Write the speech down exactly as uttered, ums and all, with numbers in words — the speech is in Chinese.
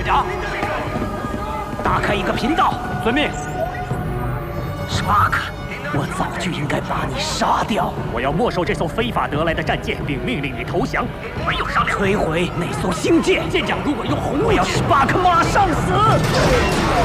长，打开一个频道。遵命。史巴克，我早就应该把你杀掉。 我要没收这艘非法得来的战舰，并命令你投降。没有商量。 摧毁那艘星舰。 舰长如果用红， 我要史巴克马上死。